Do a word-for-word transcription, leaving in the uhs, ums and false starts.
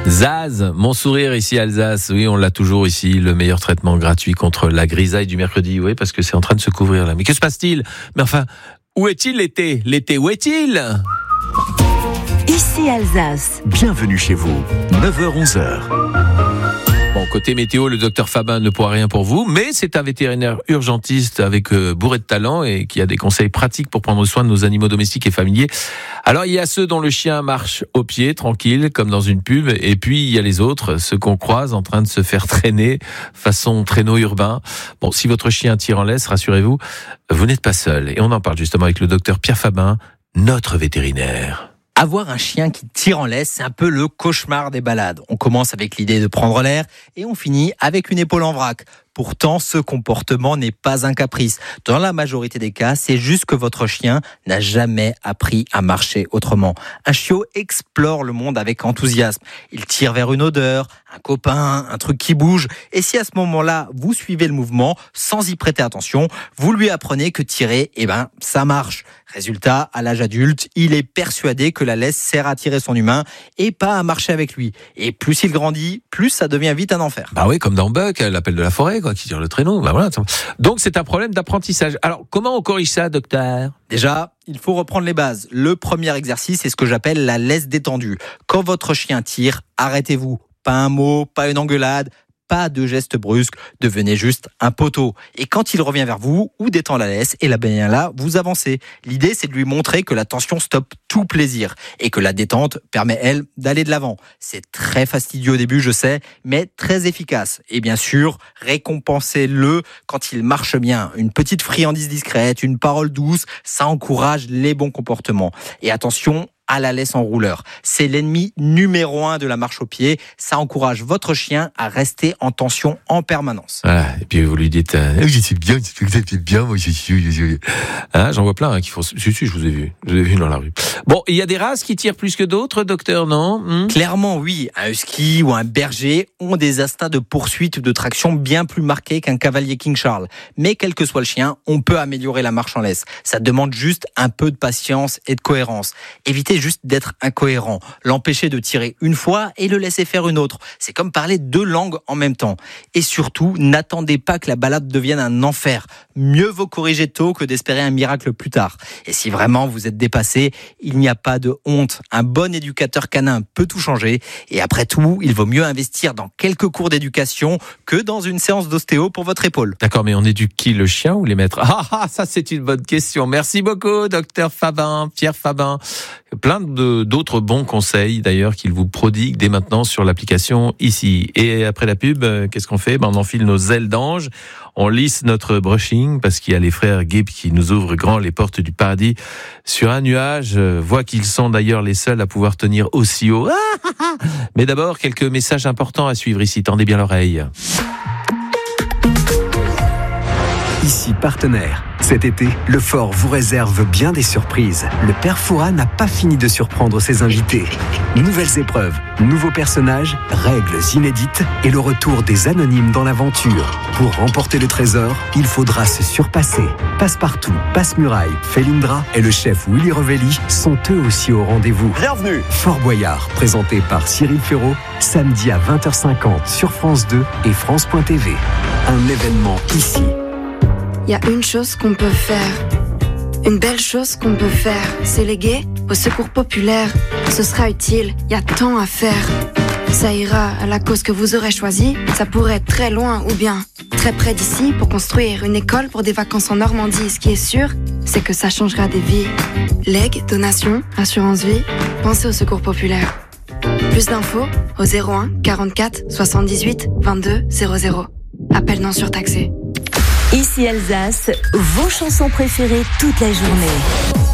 Zaz, mon sourire ici Alsace, oui on l'a toujours ici, le meilleur traitement gratuit contre la grisaille du mercredi, oui parce que c'est en train de se couvrir là. Mais que se passe-t-il ? Mais enfin, où est-il l'été ? L'été, où est-il ? Ici Alsace. Bienvenue chez vous, neuf heures onze heures. Bon, côté météo, le docteur Fabin ne pourra rien pour vous, mais c'est un vétérinaire urgentiste avec euh, bourré de talent et qui a des conseils pratiques pour prendre soin de nos animaux domestiques et familiers. Alors, il y a ceux dont le chien marche au pied, tranquille, comme dans une pub, et puis il y a les autres, ceux qu'on croise en train de se faire traîner, façon traîneau urbain. Bon, si votre chien tire en laisse, rassurez-vous, vous n'êtes pas seul. Et on en parle justement avec le docteur Pierre Fabin, notre vétérinaire. Avoir un chien qui tire en laisse, c'est un peu le cauchemar des balades. On commence avec l'idée de prendre l'air et on finit avec une épaule en vrac. Pourtant, ce comportement n'est pas un caprice. Dans la majorité des cas, c'est juste que votre chien n'a jamais appris à marcher autrement. Un chiot explore le monde avec enthousiasme. Il tire vers une odeur, un copain, un truc qui bouge. Et si à ce moment-là, vous suivez le mouvement sans y prêter attention, vous lui apprenez que tirer, eh ben, ça marche. Résultat, à l'âge adulte, il est persuadé que la laisse sert à tirer son humain et pas à marcher avec lui. Et plus il grandit, plus ça devient vite un enfer. Bah oui, comme dans Buck, l'appel de la forêt, quoi, qui tire le traîneau. Bah voilà. Donc c'est un problème d'apprentissage. Alors comment on corrige ça, docteur ? Déjà, il faut reprendre les bases. Le premier exercice, c'est ce que j'appelle la laisse détendue. Quand votre chien tire, arrêtez-vous. Pas un mot, pas une engueulade. Pas de gestes brusques, devenez juste un poteau. Et quand il revient vers vous, ou détend la laisse, et là, bien là, vous avancez. L'idée, c'est de lui montrer que la tension stoppe tout plaisir, et que la détente permet, elle, d'aller de l'avant. C'est très fastidieux au début, je sais, mais très efficace. Et bien sûr, récompensez-le quand il marche bien. Une petite friandise discrète, une parole douce, ça encourage les bons comportements. Et attention, à la laisse en rouleur. C'est l'ennemi numéro un de la marche au pied. Ça encourage votre chien à rester en tension en permanence. Voilà. Et puis vous lui dites, euh, je sais bien, je sais bien, moi je suis. Hein, j'en vois plein hein, qui font. Si, si, je vous ai vu, je vous ai vu dans la rue. Bon, il y a des races qui tirent plus que d'autres, docteur, non ? hmm Clairement, oui. Un husky ou un berger ont des instincts de poursuite ou de traction bien plus marqués qu'un cavalier King Charles. Mais quel que soit le chien, on peut améliorer la marche en laisse. Ça demande juste un peu de patience et de cohérence. Évitez juste d'être incohérent, l'empêcher de tirer une fois et le laisser faire une autre. C'est comme parler deux langues en même temps. Et surtout, n'attendez pas que la balade devienne un enfer. Mieux vaut corriger tôt que d'espérer un miracle plus tard. Et si vraiment vous êtes dépassé, il n'y a pas de honte. Un bon éducateur canin peut tout changer. Et après tout, il vaut mieux investir dans quelques cours d'éducation que dans une séance d'ostéo pour votre épaule. D'accord, mais on éduque qui, le chien ou les maîtres ? Ah, ah, ça c'est une bonne question. Merci beaucoup, docteur Fabin, Pierre Fabin. Plein de, d'autres bons conseils d'ailleurs qu'il vous prodigue dès maintenant sur l'application ici. Et après la pub, qu'est-ce qu'on fait ? Ben, on enfile nos ailes d'ange, on lisse notre brushing parce qu'il y a les frères Gibb qui nous ouvrent grand les portes du paradis sur un nuage. Voient qu'ils sont d'ailleurs les seuls à pouvoir tenir aussi haut. Mais d'abord, quelques messages importants à suivre ici. Tendez bien l'oreille. Ici partenaire. Cet été, le Fort vous réserve bien des surprises. Le père Fouras n'a pas fini de surprendre ses invités. Nouvelles épreuves, nouveaux personnages, règles inédites et le retour des anonymes dans l'aventure. Pour remporter le trésor, il faudra se surpasser. Passepartout, Passe-Muraille, Felindra et le chef Willy Revelli sont eux aussi au rendez-vous. Bienvenue. Fort Boyard, présenté par Cyril Ferraud, samedi à vingt heures cinquante sur France deux et France point T V. Un événement ici. Il y a une chose qu'on peut faire, une belle chose qu'on peut faire, c'est léguer au secours populaire. Ce sera utile, il y a tant à faire. Ça ira à la cause que vous aurez choisie, ça pourrait être très loin ou bien très près d'ici pour construire une école pour des vacances en Normandie. Ce qui est sûr, c'est que ça changera des vies. Legs, donations, assurance vie, pensez au secours populaire. Plus d'infos au zéro un quarante-quatre soixante-dix-huit vingt-deux zéro zéro. Appel non surtaxé. Ici Alsace, vos chansons préférées toute la journée.